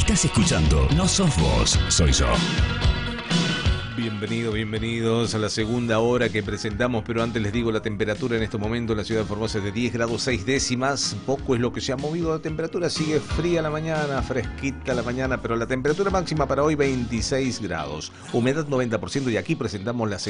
Estás escuchando No Sos Vos, Soy Yo. Bienvenidos a la segunda hora que presentamos, pero antes les digo la temperatura en este momento en la ciudad de Formosa es de 10 grados 6 décimas, poco es lo que se ha movido la temperatura, sigue fría la mañana, fresquita la mañana, pero la temperatura máxima para hoy 26 grados, humedad 90% y aquí presentamos la segunda